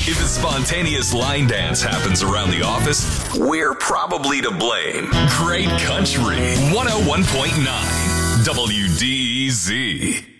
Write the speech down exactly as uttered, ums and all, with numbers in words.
If a spontaneous line dance happens around the office, we're probably to blame. Great Country one oh one point nine W D E Z.